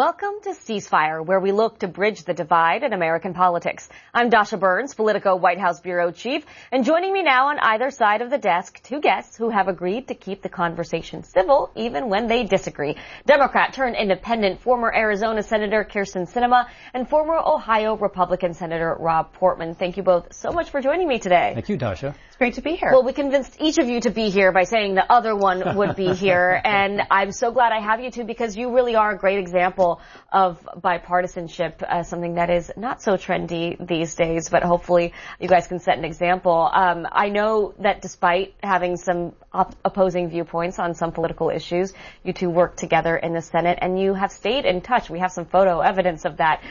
Welcome to Ceasefire, where we look to bridge the divide in American politics. I'm Dasha Burns, Politico White House Bureau Chief, and joining me now on either side of the desk, two guests who have agreed to keep the conversation civil even when they disagree. Democrat turned independent former Arizona Senator Kyrsten Sinema and former Ohio Republican Senator Rob Portman. Thank you both so much for joining me today. Thank you, Dasha. It's great to be here. Well, we convinced each of you to be here by saying the other one would be here, and I'm so glad I have you two because you really are a great example of bipartisanship, something that is not so trendy these days, but hopefully you guys can set an example. I know that despite having some opposing viewpoints on some political issues, you two work together in the Senate, and you have stayed in touch. We have some photo evidence of that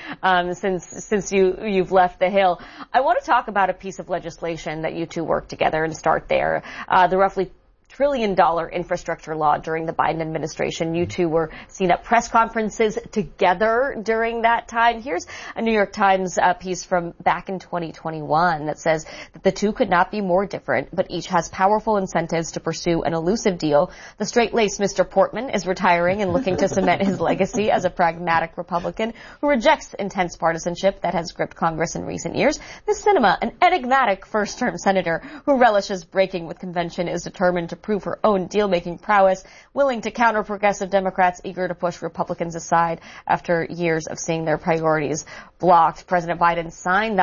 since you've left the Hill. I want to talk about a piece of legislation that you two worked together and start there. The roughly $1 trillion infrastructure law during the Biden administration. You two were seen at press conferences together during that time. Here's a New York Times piece from back in 2021 that says that the two could not be more different, but each has powerful incentives to pursue an elusive deal. The straight-laced Mr. Portman is retiring and looking to cement his legacy as a pragmatic Republican who rejects intense partisanship that has gripped Congress in recent years. Ms. Sinema, an enigmatic first-term senator who relishes breaking with convention, is determined to prove her own deal-making prowess, willing to counter progressive Democrats eager to push Republicans aside after years of seeing their priorities blocked. President Biden signed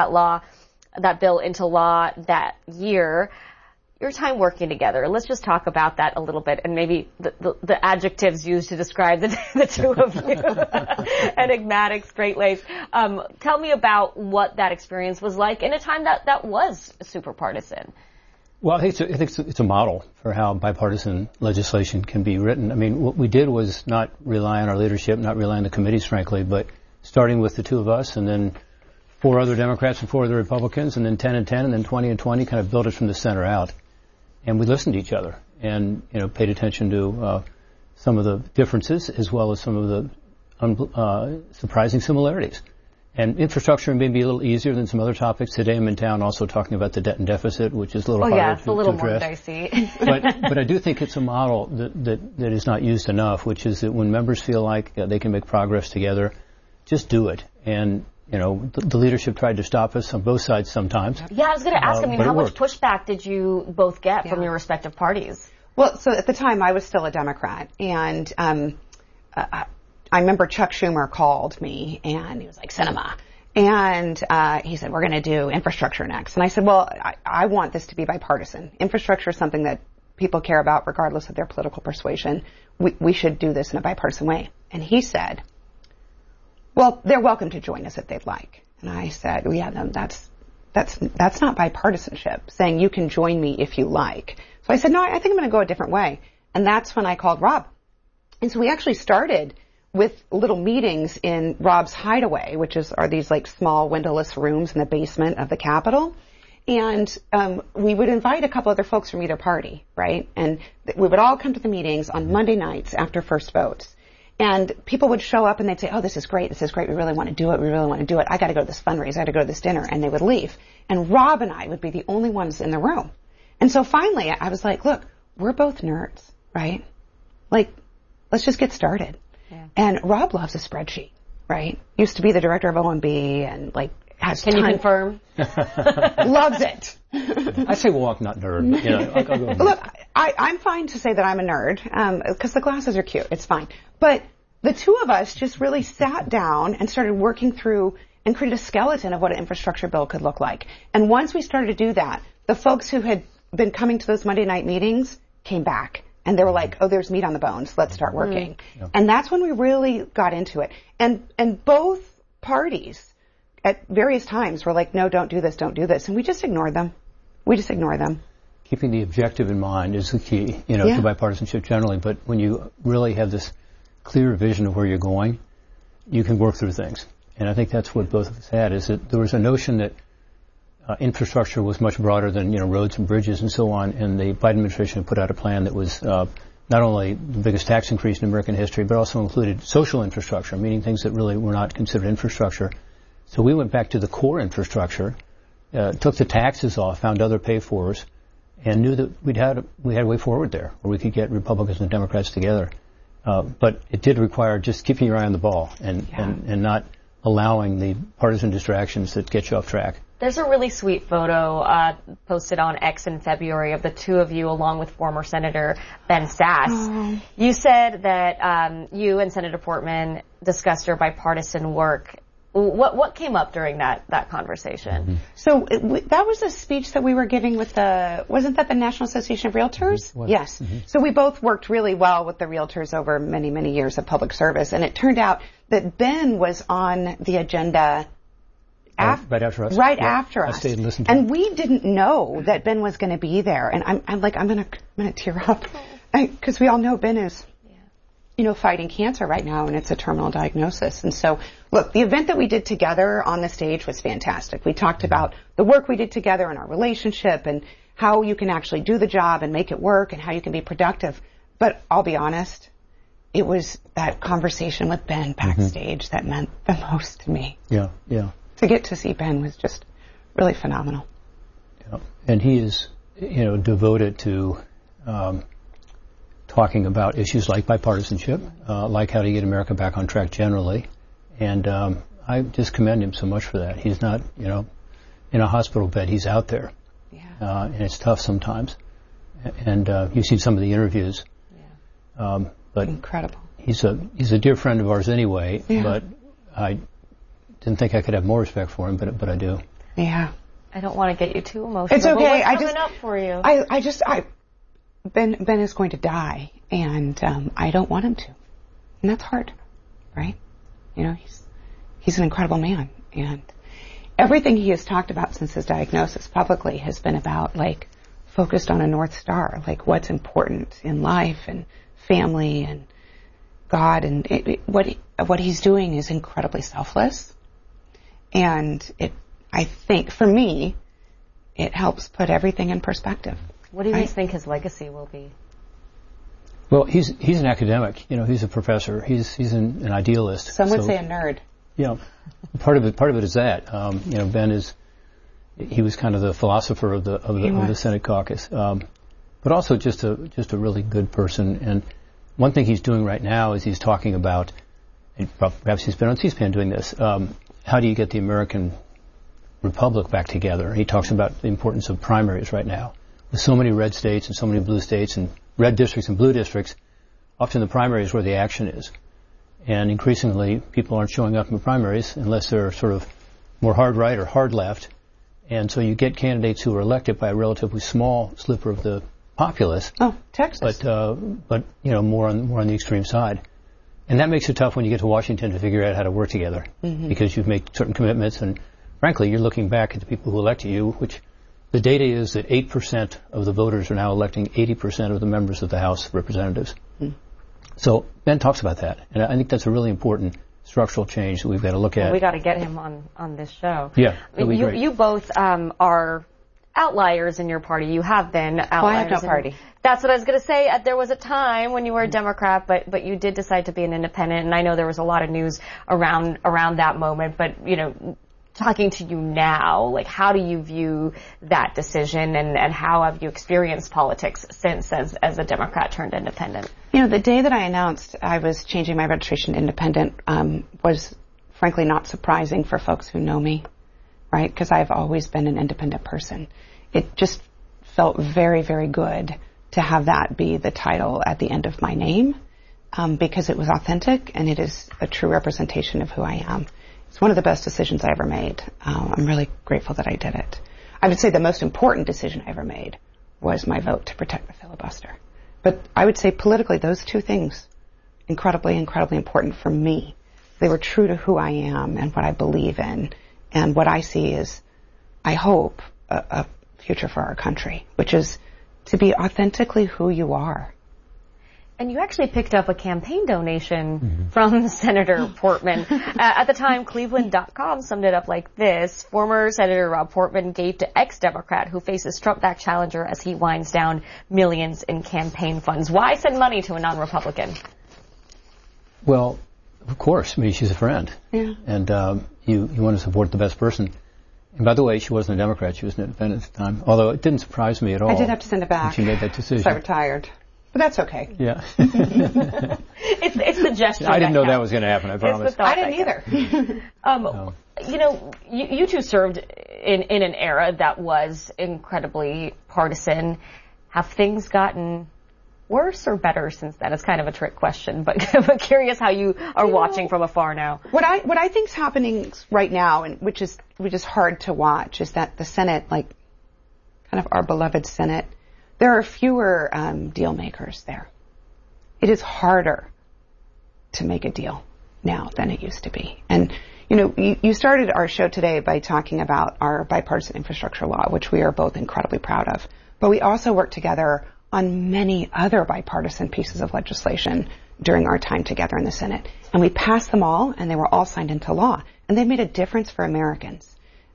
that bill into law that year. Your time working together, let's just talk about that a little bit and maybe the adjectives used to describe the two of you. Enigmatic, straight-laced. Tell me about what that experience was like in a time that was super partisan. Well, I think it's a model for how bipartisan legislation can be written. I mean, what we did was not rely on our leadership, not rely on the committees, frankly, but starting with the two of us and then 4 other Democrats and 4 other Republicans and then 10 and 10 and then 20 and 20, kind of built it from the center out. And we listened to each other and, paid attention to some of the differences as well as some of the surprising similarities. And infrastructure may be a little easier than some other topics. Today I'm in town also talking about the debt and deficit, which is a little harder it's a little more dicey. but I do think it's a model that is not used enough, which is that when members feel like they can make progress together, just do it. And, the leadership tried to stop us on both sides sometimes. Yeah, I was going to ask, how much pushback did you both get from your respective parties? Well, so at the time I was still a Democrat, and I remember Chuck Schumer called me, and he was like, Sinema. And he said, we're going to do infrastructure next. And I said, well, I want this to be bipartisan. Infrastructure is something that people care about regardless of their political persuasion. We should do this in a bipartisan way. And he said, well, they're welcome to join us if they'd like. And I said, well, yeah, no, that's not bipartisanship, saying you can join me if you like. So I said, no, I think I'm going to go a different way. And that's when I called Rob. And so we actually started with little meetings in Rob's hideaway, which are these like small windowless rooms in the basement of the Capitol. And we would invite a couple other folks from either party, right? And we would all come to the meetings on Monday nights after first votes. And people would show up and they'd say, oh, this is great. We really want to do it. I got to go to this fundraiser. I got to go to this dinner. And they would leave. And Rob and I would be the only ones in the room. And so finally I was like, look, we're both nerds, right? Like, let's just get started. Yeah. And Rob loves a spreadsheet, right? Used to be the director of OMB and has Can you confirm? Loves it. I say walk, not nerd. But, I'll go look, I'm fine to say that I'm a nerd because the glasses are cute. It's fine. But the two of us just really sat down and started working through and created a skeleton of what an infrastructure bill could look like. And once we started to do that, the folks who had been coming to those Monday night meetings came back. And they were like, oh, there's meat on the bones. Let's start working. Mm-hmm. Yep. And that's when we really got into it. And both parties at various times were like, no, don't do this. And we just ignored them. Keeping the objective in mind is the key, to bipartisanship generally. But when you really have this clear vision of where you're going, you can work through things. And I think that's what both of us had, is that there was a notion that infrastructure was much broader than, roads and bridges and so on. And the Biden administration put out a plan that was not only the biggest tax increase in American history, but also included social infrastructure, meaning things that really were not considered infrastructure. So we went back to the core infrastructure, took the taxes off, found other pay-fors, and knew that we had a way forward there, where we could get Republicans and Democrats together. But it did require just keeping your eye on the ball and not allowing the partisan distractions that get you off track. There's a really sweet photo posted on X in February of the two of you along with former Senator Ben Sasse. Oh. You said that you and Senator Portman discussed your bipartisan work. What came up during that conversation? Mm-hmm. So that was a speech that we were giving with wasn't that the National Association of Realtors? Mm-hmm. Yes. Mm-hmm. So we both worked really well with the realtors over many, many years of public service. And it turned out that Ben was on the agenda right after us. After us. I stayed and listened to him. And we didn't know that Ben was going to be there. And I'm gonna tear up because we all know Ben is, fighting cancer right now, and it's a terminal diagnosis. And so, look, the event that we did together on the stage was fantastic. We talked about the work we did together and our relationship and how you can actually do the job and make it work and how you can be productive. But I'll be honest, it was that conversation with Ben backstage that meant the most to me. Yeah. To get to see Ben was just really phenomenal. Yeah. And he is, devoted to talking about issues like bipartisanship, like how to get America back on track generally. And I just commend him so much for that. He's not, in a hospital bed. He's out there. Yeah. And it's tough sometimes. And you've seen some of the interviews. Yeah. But incredible. He's a dear friend of ours anyway. Yeah. But I didn't think I could have more respect for him, but I do. Yeah. I don't want to get you too emotional. It's okay. What's coming up for you? Ben is going to die, and I don't want him to, and that's hard, right? He's an incredible man, and everything he has talked about since his diagnosis publicly has been about focused on a North Star, what's important in life and family and God, and what he's doing is incredibly selfless, and I think for me, it helps put everything in perspective. What do you guys think his legacy will be? Well, he's an academic. He's a professor. He's an idealist. Some would say a nerd. Yeah, part of it is that. Ben he was kind of the philosopher of the Senate caucus, but also just a really good person. And one thing he's doing right now is he's talking about, and perhaps he's been on C-SPAN doing this. How do you get the American Republic back together? He talks about the importance of primaries right now. With so many red states and so many blue states and red districts and blue districts, often the primary is where the action is. And increasingly, people aren't showing up in the primaries unless they're sort of more hard right or hard left. And so you get candidates who are elected by a relatively small sliver of the populace. Oh, Texas. But more on the extreme side. And that makes it tough when you get to Washington to figure out how to work together. Mm-hmm. Because you've made certain commitments, and frankly, you're looking back at the people who elected you, which the data is that 8% of the voters are now electing 80% of the members of the House of Representatives. Mm. So Ben talks about that, and I think that's a really important structural change that we've got to look at. Well, we got to get him on this show. Yeah, that'd be great. You both are outliers in your party. You have been outliers. Well, I have no party. That's what I was going to say. There was a time when you were a Democrat, but you did decide to be an independent, and I know there was a lot of news around that moment, but talking to you now, how do you view that decision, and how have you experienced politics since as a Democrat turned independent? The day that I announced I was changing my registration to independent was frankly not surprising for folks who know me, right? Because I've always been an independent person. It just felt very, very good to have that be the title at the end of my name because it was authentic and it is a true representation of who I am. It's one of the best decisions I ever made. I'm really grateful that I did it. I would say the most important decision I ever made was my vote to protect the filibuster. But I would say politically, those two things, incredibly, incredibly important for me. They were true to who I am and what I believe in. And what I see is, I hope, a future for our country, which is to be authentically who you are. And you actually picked up a campaign donation from Senator Portman. At the time, Cleveland.com summed it up like this. Former Senator Rob Portman gave to ex-Democrat who faces Trump-backed challenger as he winds down millions in campaign funds. Why send money to a non-Republican? Well, of course. I mean, she's a friend. Yeah. And you want to support the best person. And by the way, she wasn't a Democrat. She was an independent at the time. Although it didn't surprise me at all. I did have to send it back. She made that decision. So I retired. But that's okay. Yeah. it's the gesture. I didn't know that was going to happen, I promise. I didn't either. No. You know, you two served in an era that was incredibly partisan. Have things gotten worse or better since then? It's kind of a trick question, but curious how you are watching from afar now. What I think's happening right now, and which is hard to watch, is that the Senate, like kind of our beloved Senate, there are fewer deal makers there. It is harder to make a deal now than it used to be. And you know, you started our show today by talking about our bipartisan infrastructure law, which we are both incredibly proud of. But we also work together on many other bipartisan pieces of legislation during our time together in the Senate. And we passed them all, and they were all signed into law. And they made a difference for Americans.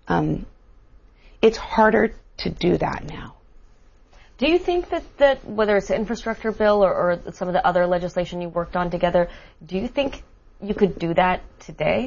It's harder to do that now. Do you think that whether it's the infrastructure bill or some of the other legislation you worked on together, do you think you could do that today?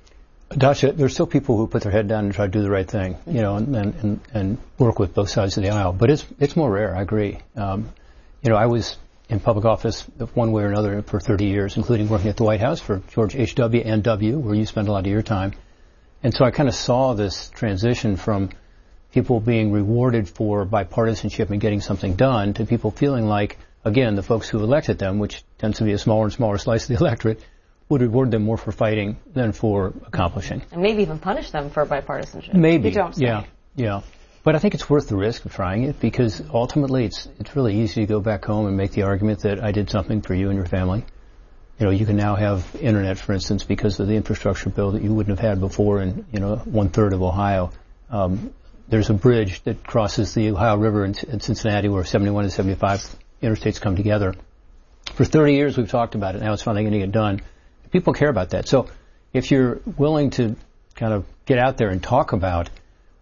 Dasha, there's still people who put their head down and try to do the right thing, you know, and work with both sides of the aisle. But it's more rare, I agree. You know, I was in public office one way or another for 30 years, including working at the White House for George H.W. and W., where you spend a lot of your time. And so I kind of saw this transition from people being rewarded for bipartisanship and getting something done to people feeling like, again, the folks who elected them, which tends to be a smaller and smaller slice of the electorate, would reward them more for fighting than for accomplishing. And maybe even punish them for bipartisanship. Maybe. You don't say. Yeah. But I think it's worth the risk of trying it because ultimately it's really easy to go back home and make the argument that I did something for you and your family. You know, you can now have internet, for instance, because of the infrastructure bill that you wouldn't have had before in, you know, 1/3 of Ohio. There's a bridge that crosses the Ohio River in Cincinnati where 71 and 75 interstates come together. For 30 years we've talked about it. Now it's finally going to get done. People care about that. So if you're willing to kind of get out there and talk about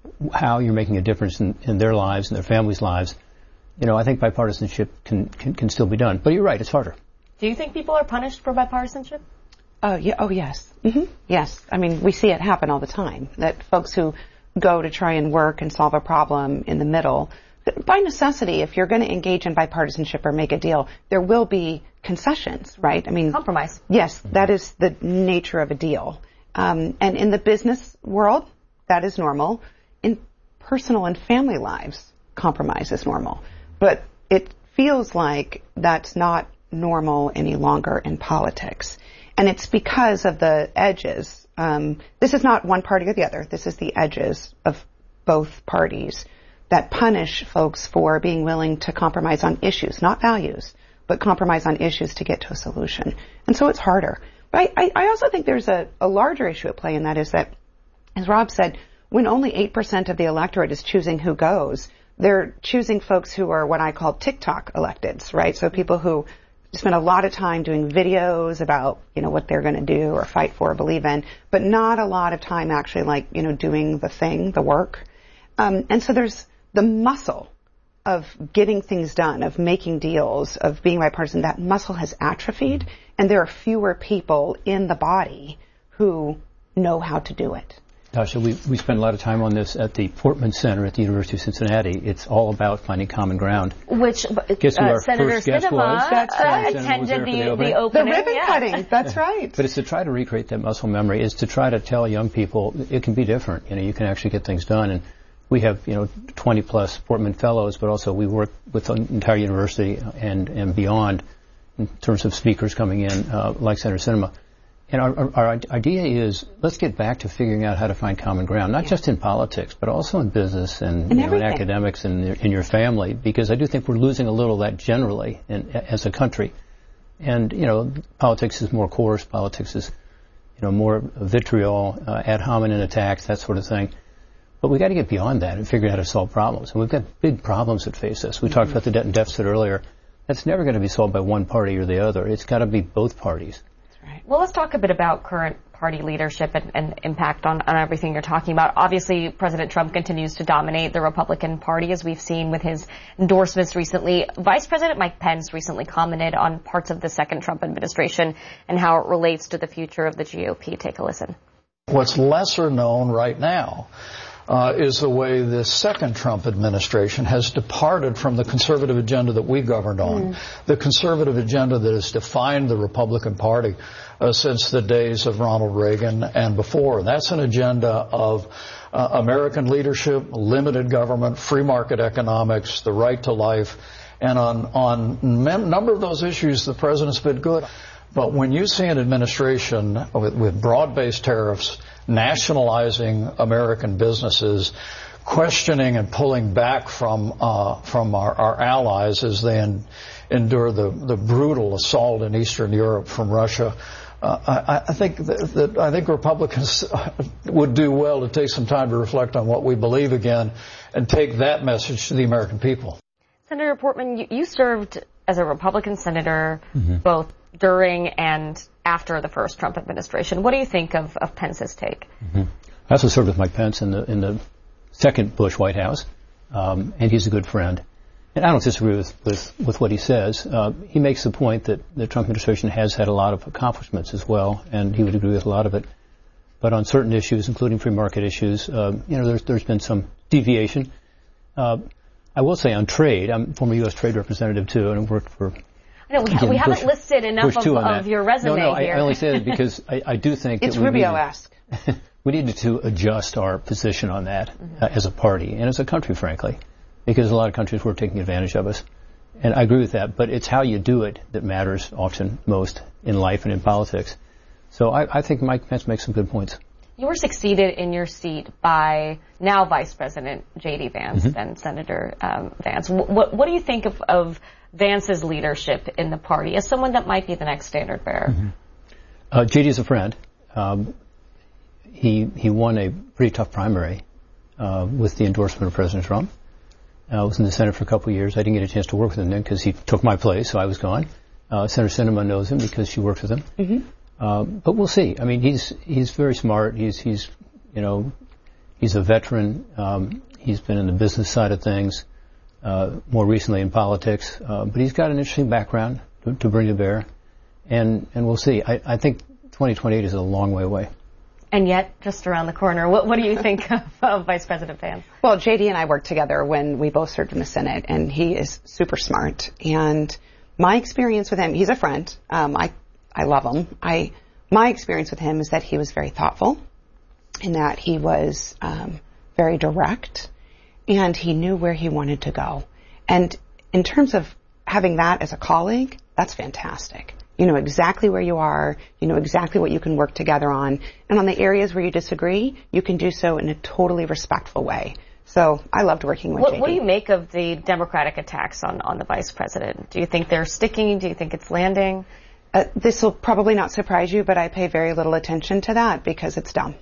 how you're making a difference in their lives and their families' lives, you know, I think bipartisanship can still be done. But you're right, it's harder. Do you think people are punished for bipartisanship? Yeah. Oh, yes. Mm-hmm. Yes. I mean, we see it happen all the time, that folks who go to try and work and solve a problem in the middle, by necessity, if you're going to engage in bipartisanship or make a deal, there will be concessions, right? I mean, compromise. Yes, that is the nature of a deal. And in the business world, that is normal. In personal and family lives, compromise is normal. But it feels like that's not normal any longer in politics. And it's because of the edges. This is not one party or the other. This is the edges of both parties that punish folks for being willing to compromise on issues, not values, but compromise on issues to get to a solution. And so it's harder. But I also think there's a larger issue at play, and that is that, as Rob said, when only 8% of the electorate is choosing who goes, they're choosing folks who are what I call TikTok electeds, right? So people who spend a lot of time doing videos about, you know, what they're going to do or fight for or believe in, but not a lot of time actually, like, you know, doing the thing, the work. And so there's the muscle of getting things done, of making deals, of being bipartisan. That muscle has atrophied, and there are fewer people in the body who know how to do it. Tasha, we spend a lot of time on this at the Portman Center at the University of Cincinnati. It's all about finding common ground. Which guess who our Senator first guest was? That's right. Attended the The opening. ribbon cutting, that's right. But it's to try to recreate that muscle memory, is to try to tell young people it can be different. You know, you can actually get things done. And we have, 20 plus Portman fellows, but also we work with the entire university and beyond in terms of speakers coming in, like Senator Sinema. And our idea is, let's get back to figuring out how to find common ground, not just in politics, but also in business and in academics and in your family, because I do think we're losing a little of that generally as a country. And, politics is more coarse. Politics is, more vitriol, ad hominem attacks, that sort of thing. But we got to get beyond that and figure out how to solve problems. And we've got big problems that face us. We talked about the debt and deficit earlier. That's never going to be solved by one party or the other. It's got to be both parties. Right. Well, let's talk a bit about current party leadership and impact on everything you're talking about. Obviously, President Trump continues to dominate the Republican Party, as we've seen with his endorsements recently. Vice President Mike Pence recently commented on parts of the second Trump administration and how it relates to the future of the GOP. Take a listen. What's lesser known right now is the way the second Trump administration has departed from the conservative agenda that we governed on, the conservative agenda that has defined the Republican Party since the days of Ronald Reagan and before. That's an agenda of American leadership, limited government, free market economics, the right to life. And on a number of those issues, the president's been good. But when you see an administration with broad-based tariffs, nationalizing American businesses, questioning and pulling back from our allies as they endure the brutal assault in Eastern Europe from Russia, I think Republicans would do well to take some time to reflect on what we believe again and take that message to the American people. Senator Portman, you served as a Republican senator both during and after the first Trump administration. What do you think of Pence's take? I also served with Mike Pence in the second Bush White House, and he's a good friend. And I don't disagree with what he says. He makes the point that the Trump administration has had a lot of accomplishments as well, and he would agree with a lot of it. But on certain issues, including free market issues, there's been some deviation. I will say on trade, I'm a former U.S. trade representative too, and I've worked for. No, we haven't listed enough of your resume here. I only say that because I do think it's Rubio-esque. We needed to adjust our position on that as a party and as a country, frankly, because a lot of countries were taking advantage of us. And I agree with that, but it's how you do it that matters often most in life and in politics. So I think Mike Pence makes some good points. You were succeeded in your seat by now Vice President J.D. Vance, then Senator Vance. What do you think of Vance's leadership in the party as someone that might be the next standard bearer? J.D. is a friend. He won a pretty tough primary with the endorsement of President Trump. I was in the Senate for a couple of years. I didn't get a chance to work with him then because he took my place, so I was gone. Senator Sinema knows him because she worked with him. But we'll see. I mean, he's very smart. He's a veteran. He's been in the business side of things, more recently in politics. But he's got an interesting background to bring to bear, and we'll see. I think 2028 is a long way away. And yet, just around the corner. What do you think of Vice President Vance? Well, J.D. and I worked together when we both served in the Senate, and he is super smart. And my experience with him, he's a friend. I love him. My experience with him is that he was very thoughtful, and that he was very direct, and he knew where he wanted to go. And in terms of having that as a colleague, that's fantastic. You know exactly where you are. You know exactly what you can work together on. And on the areas where you disagree, you can do so in a totally respectful way. So I loved working with J.D. What do you make of the Democratic attacks on the vice president? Do you think they're sticking? Do you think it's landing? This will probably not surprise you, but I pay very little attention to that because it's dumb.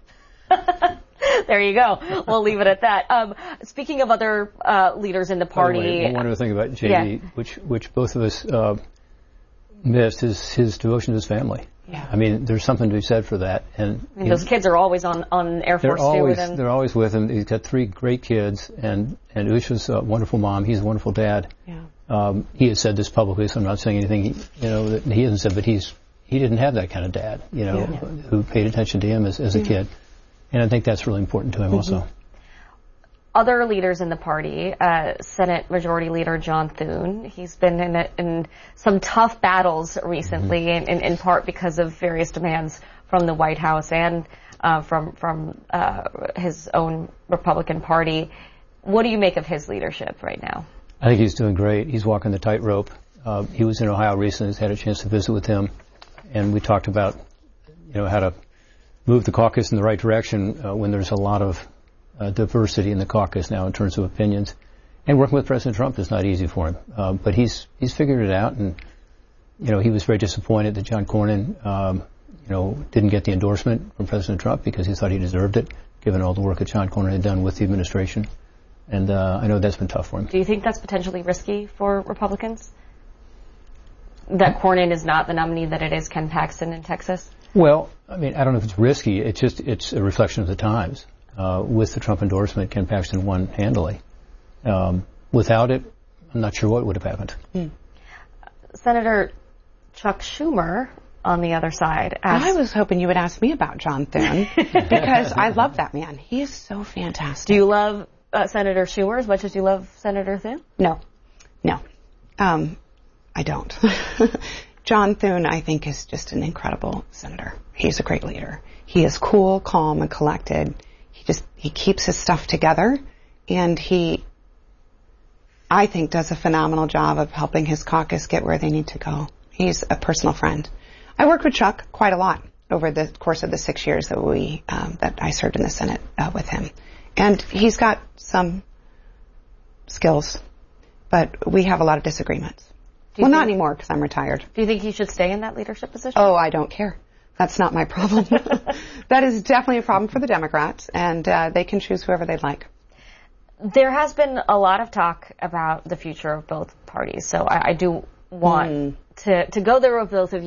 There you go. We'll leave it at that. Speaking of other leaders in the party. By the way, one other thing about J.D., which both of us missed, is his devotion to his family. Yeah. I mean, there's something to be said for that. And those kids are always on Air Force Two with him. They're always with him. He's got 3 great kids, and Usha's a wonderful mom. He's a wonderful dad. Yeah. He has said this publicly, so I'm not saying anything that he hasn't said, but he didn't have that kind of dad, who paid attention to him as a kid. And I think that's really important to him also. Other leaders in the party, Senate Majority Leader John Thune, he's been in some tough battles recently, in part because of various demands from the White House and from his own Republican Party. What do you make of his leadership right now? I think he's doing great. He's walking the tightrope. He was in Ohio recently. He's had a chance to visit with him, and we talked about how to move the caucus in the right direction when there's a lot of diversity in the caucus now in terms of opinions. And working with President Trump is not easy for him. But he's figured it out, and he was very disappointed that John Cornyn didn't get the endorsement from President Trump because he thought he deserved it, given all the work that John Cornyn had done with the administration. And I know that's been tough for him. Do you think that's potentially risky for Republicans? That Cornyn is not the nominee that it is Ken Paxton in Texas? Well, I mean, I don't know if it's risky. It's a reflection of the times. With the Trump endorsement, Ken Paxton won handily. Without it, I'm not sure what would have happened. Senator Chuck Schumer on the other side. I was hoping you would ask me about John Thune because I love that man. He is so fantastic. Do you love Senator Schumer as much as you love Senator Thune? No. I don't. John Thune, I think, is just an incredible senator. He's a great leader. He is cool, calm, and collected. He keeps his stuff together, and I think, does a phenomenal job of helping his caucus get where they need to go. He's a personal friend. I worked with Chuck quite a lot over the course of the 6 years that I served in the Senate with him. And he's got some skills, but we have a lot of disagreements. Well, not anymore because I'm retired. Do you think he should stay in that leadership position? Oh, I don't care. That's not my problem. That is definitely a problem for the Democrats, and they can choose whoever they'd like. There has been a lot of talk about the future of both parties, so I do want to go there with both of you.